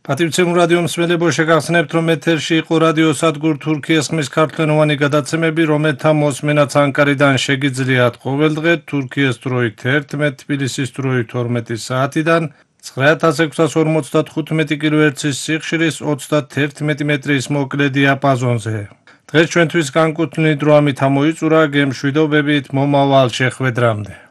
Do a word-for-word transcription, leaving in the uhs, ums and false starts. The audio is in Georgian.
პატივცემულ რადიო მსმენელებო, შეგახსენებთ, რომ ეთერში იყო რადიო სადგურ თურქიის ხმის ქართლენოვანი გადაცემები, რომელთა მოსმენაც ანკარიდან შეგიძლიათ ყოველდღე თურქიის დროით ერთმეტ, თბილისის დროით ორმეტი საათიდან ცხრა ათას ექვსას ორმოცდათხუთმეტი კილოჰერცის სიხშირის ოცდაათერთმეტი მეტრის მოკლე დიაპაზონზე. დღეს ჩვენთვის განკუთვნილი დრო ამით ამოიწურა, გემშვიდობებით მომავალ შეხვედრამდე.